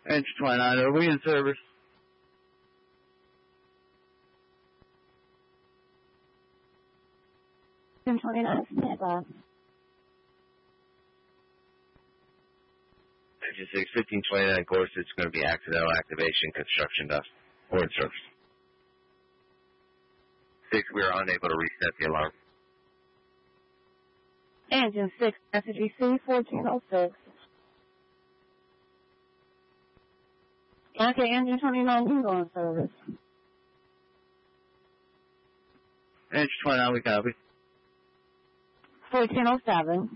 Engine 29, are we in service? Engine 29, stand by. Engine 6, 1529 course, it's going to be accidental activation, construction dust. Or in service. 6, we are unable to reset the alarm. Engine 6, message received, 1406. Okay, Engine 29, you go in service. Engine 29, we copy. 1407.